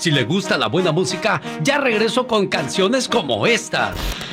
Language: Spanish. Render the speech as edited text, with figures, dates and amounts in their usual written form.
Si le gusta la buena música, ya regreso con canciones como esta.